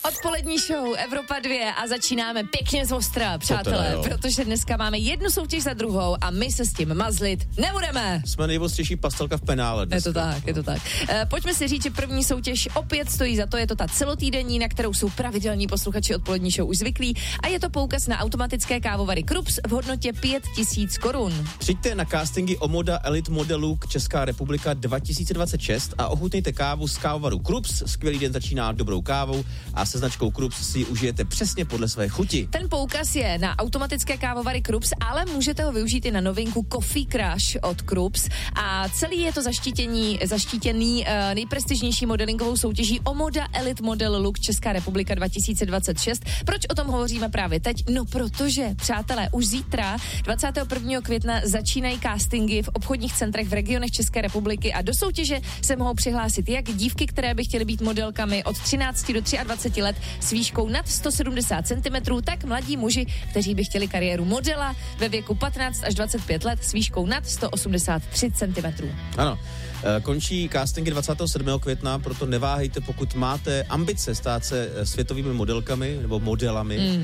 Odpolední show Evropa 2 a začínáme pěkně z ostra, přátelé, protože dneska máme jednu soutěž za druhou a my se s tím mazlit nebudeme. Jsme nejvostřejší pastelka v penále dneska. Je to tak. Pojďme si říct, že první soutěž opět stojí za to, je to ta celotýdenní, na kterou jsou pravidelní posluchači Odpolední show už zvyklí a je to poukaz na automatické kávovary Krups v hodnotě 5 000 korun. Přijďte na castingy Omoda Elite Modelu Česká republika 2026 a ochutnejte kávu z kávovaru Krups. Skvělý den začíná dobrou kávou a se značkou Krups si užijete přesně podle své chuti. Ten poukaz je na automatické kávovary Krups, ale můžete ho využít i na novinku Coffee Crush od Krups a celý je to zaštítěný nejprestižnější modelingovou soutěží Omoda Elite Model Look Česká republika 2026. Proč o tom hovoříme právě teď? No protože, přátelé, už zítra 21. května začínají castingy v obchodních centrech v regionech České republiky a do soutěže se mohou přihlásit jak dívky, které by chtěly být modelkami od 13 do 23 let s výškou nad 170 cm, tak mladí muži, kteří by chtěli kariéru modela ve věku 15 až 25 let s výškou nad 183 cm. Ano, končí castingy 27. května, proto neváhejte, pokud máte ambice stát se světovými modelkami nebo modelami.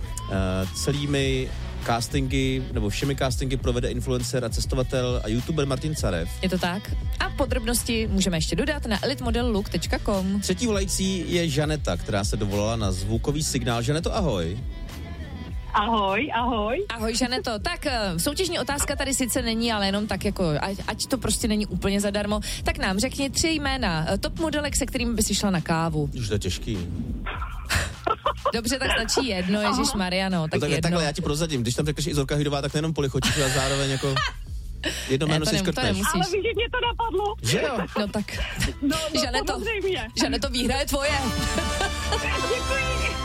Celými castingy, nebo všemi castingy provede influencer a cestovatel a youtuber Martin Carev. Je to tak? A podrobnosti můžeme ještě dodat na elitmodellook.com. Třetí volající je Žaneta, která se dovolala na zvukový signál. Žaneto, ahoj. Ahoj. Ahoj, Žaneto. Tak soutěžní otázka tady sice není, ale jenom tak jako, ať to prostě není úplně zadarmo, tak nám řekni 3 jména top modelek, se kterými by si šla na kávu. Už to je těžký. Dobře, tak stačí jedno, ježišmarja, no, tak jedno. Takhle, já ti prozadím, když tam řekneš i Zorka Hydová, tak nejenom polichotíš, ale zároveň jako jedno jméno si škrtneš. Ale víš, že mě to napadlo. Že jo? No tak, Žaneto, výhra je tvoje. Děkuji.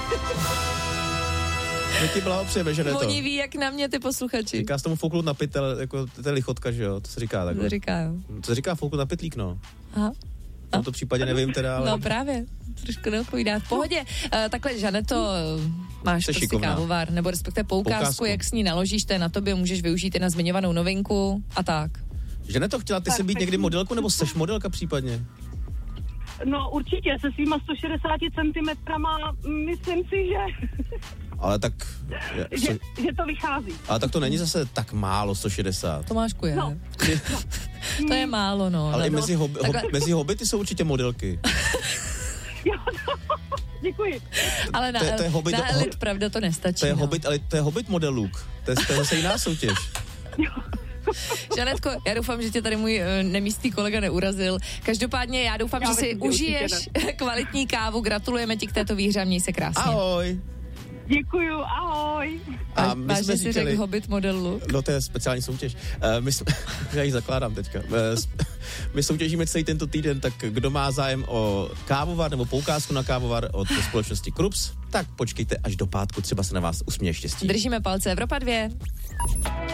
My ti blahopřejeme, Žaneto. Oni ví, jak na mě ty posluchači. Říká se tomu fouknout na pytel, jako to je lichotka, že jo? To se říká takhle. To říká, jo. To se říká fouknout na pytlík, no. Aha. V tomto případě nevím teda, ale... No právě, trošku neodpovídá. V pohodě. Takhle, Žaneto, máš prostě kávovar, nebo respektive poukázku, jak s ní naložíš, to je na tobě, můžeš využít i na zmiňovanou novinku a tak. Žaneto, chtěla ty se být někdy modelku, nebo seš modelka případně? No určitě, se svýma 160 cm, myslím si, že... Ale tak... Že to vychází. Ale tak to není zase tak málo, 160. Tomášku je. No. To je málo, no. Ale i mezi hobity jsou určite modelky. Jo, děkuji. Ale na elit, pravda, to nestačí. To je hobit, ale to je hobit model look. To je zase jiná soutěž. Žanetko, já doufám, že tě tady můj nemístný kolega neurazil. Každopádně já doufám, že si užiješ kvalitní kávu. Gratulujeme ti k této výhře a měj se krásně. Ahoj. Děkuju, ahoj. A my jsme si řekl hobit model look. No to je speciální soutěž. Já ji zakládám teďka. My soutěžíme celý tento týden, tak kdo má zájem o kávovar nebo poukázku na kávovar od společnosti Krups, tak počkejte až do pátku, třeba se na vás usměje štěstí. Držíme palce, Evropa 2.